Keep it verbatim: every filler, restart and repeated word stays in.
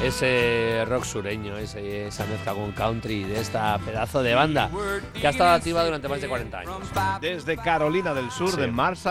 ese rock sureño, ese, esa mezcla con country de esta pedazo de banda que ha estado activa durante más de cuarenta años. Desde Carolina del Sur, Sí. de Marshall.